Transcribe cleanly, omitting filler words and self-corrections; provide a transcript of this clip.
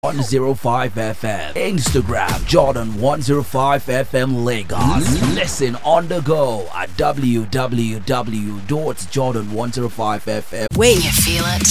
105 FM. Instagram Jordan 105 FM Lagos. Listen on the go at www.jordan105fm. When you feel it.